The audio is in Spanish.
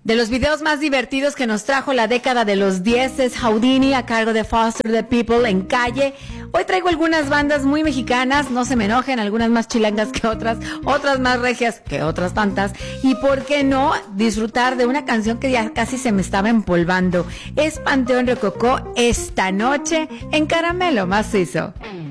De los videos más divertidos que nos trajo la década de los 10 es Houdini a cargo de Foster the People en Calle. Hoy traigo algunas bandas muy mexicanas, no se me enojen, algunas más chilangas que otras más regias que otras tantas. Y por qué no disfrutar de una canción que ya casi se me estaba empolvando. Es Panteón Rococó esta noche en Caramelo Macizo.